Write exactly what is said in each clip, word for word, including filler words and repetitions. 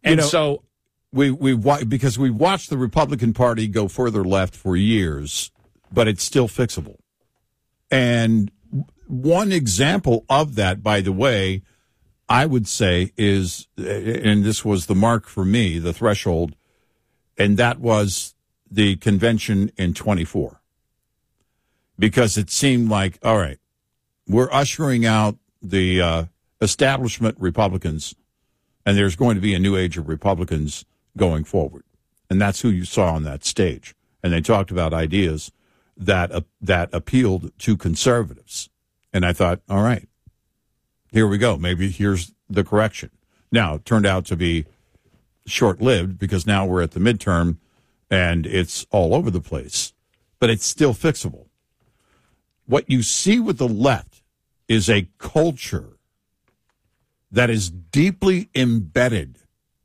And know, so we we because we watched the Republican Party go further left for years, but it's still fixable. And one example of that, by the way, I would say is, and this was the mark for me, the threshold, and that was the convention in twenty-four. Because it seemed like, all right, we're ushering out the uh, establishment Republicans, and there's going to be a new age of Republicans going forward. And that's who you saw on that stage. And they talked about ideas that uh, that appealed to conservatives. And I thought, all right, here we go. Maybe here's the correction. Now, it turned out to be short-lived because now we're at the midterm and it's all over the place. But it's still fixable. What you see with the left is a culture that is deeply embedded,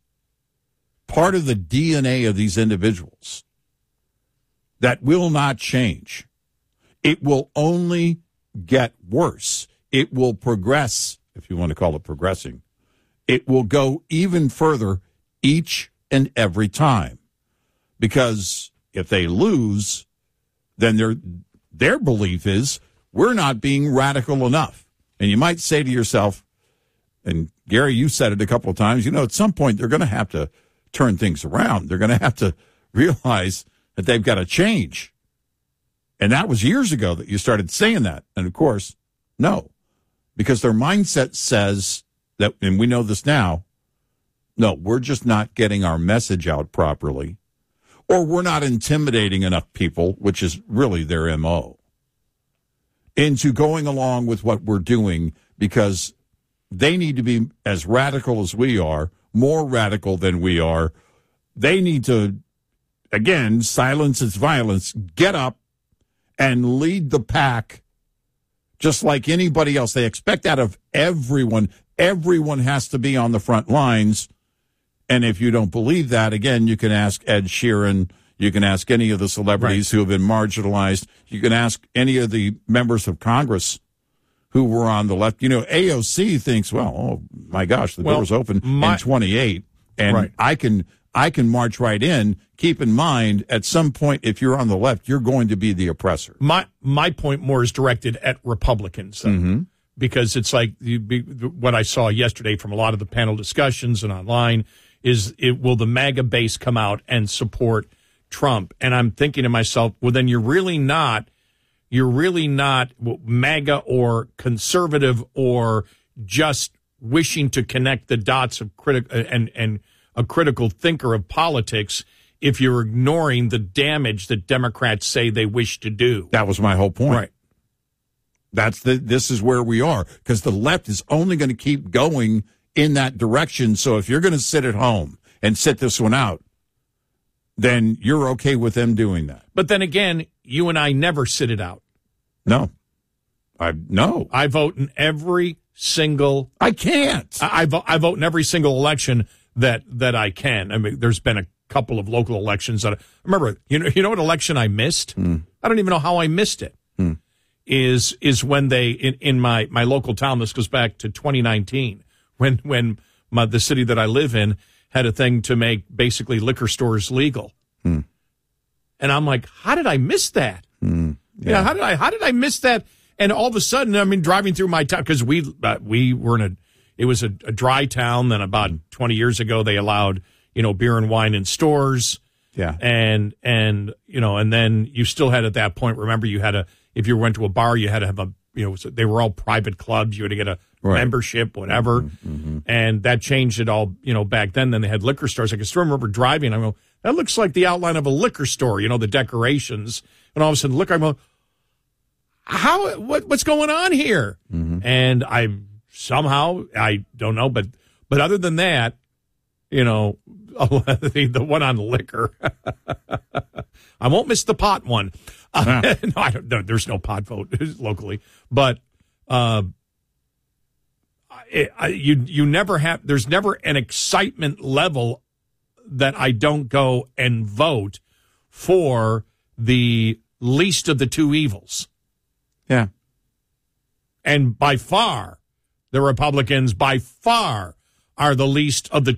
part of the D N A of these individuals, that will not change. It will only get worse. It will progress, if you want to call it progressing. It will go even further each and every time. Because if they lose, then their their belief is we're not being radical enough. And you might say to yourself, and Gary, you said it a couple of times, you know, at some point they're going to have to turn things around. They're going to have to realize that they've got to change. And that was years ago that you started saying that. And, of course, no, because their mindset says that, and we know this now, no, we're just not getting our message out properly, or we're not intimidating enough people, which is really their M O, into going along with what we're doing because they need to be as radical as we are, more radical than we are. They need to, again, silence its violence, get up and lead the pack just like anybody else. They expect that of everyone. Everyone has to be on the front lines. And if you don't believe that, again, you can ask Ed Sheeran. You can ask any of the celebrities right. who have been marginalized. You can ask any of the members of Congress who were on the left. You know, A O C thinks, well, oh, my gosh, the well, door's open my, in twenty-eight, and right. I can I can march right in. Keep in mind, at some point, if you're on the left, you're going to be the oppressor. My my point more is directed at Republicans, though, mm-hmm. because it's like you, what I saw yesterday from a lot of the panel discussions and online is, it, will the MAGA base come out and support Trump? And I'm thinking to myself, well, then you're really not, you're really not MAGA or conservative or just wishing to connect the dots of critic and and a critical thinker of politics if you're ignoring the damage that Democrats say they wish to do. That was my whole point. Right. That's the. This is where we are, because the left is only going to keep going in that direction. So if you're going to sit at home and sit this one out, then you're okay with them doing that. But then again, you and I never sit it out. No. I no. I vote in every single... I can't. I, I, vote, I vote in every single election that, that I can. I mean, there's been a couple of local elections that... I, remember, you know, you know what election I missed? Mm. I don't even know how I missed it. Mm. Is is when they, in, in my, my local town, this goes back to twenty nineteen, when, when my, the city that I live in had a thing to make basically liquor stores legal. Mm. And I'm like, how did I miss that? Mm. Yeah. yeah, how did I how did I miss that? And all of a sudden, I mean, driving through my town, because we uh, we were in a, it was a, a dry town. Then about twenty years ago, they allowed, you know, beer and wine in stores. Yeah. And, and, you know, and then you still had at that point, remember, you had a, if you went to a bar, you had to have a, you know, they were all private clubs. You had to get a right. membership, whatever. Mm-hmm, mm-hmm. And that changed it all, you know, back then. Then they had liquor stores. I can still remember driving. I go, that looks like the outline of a liquor store, you know, the decorations. And all of a sudden, look, I'm going, how, what, what's going on here? Mm-hmm. And I somehow, I don't know, but, but other than that, you know, the, the one on liquor, I won't miss the pot one. Uh, no, I don't know. There's no pot vote locally, but, uh, it, I, you, you never have, there's never an excitement level that I don't go and vote for the least of the two evils. Yeah. And by far, the Republicans by far are the least of the